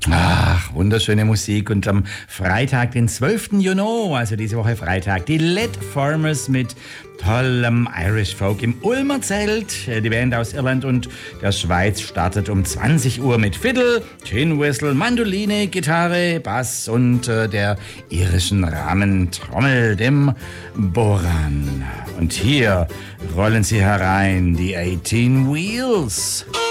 Ach, wunderschöne Musik. Und am Freitag, den 12. Juni, also diese Woche Freitag, die Lead Farmers mit tollem Irish Folk im Ulmer Zelt. Die Band aus Irland und der Schweiz startet um 20 Uhr mit Fiddle, Tin Whistle, Mandoline, Gitarre, Bass und der irischen Rahmentrommel, dem Boran. Und hier rollen sie herein, die 18 Wheels.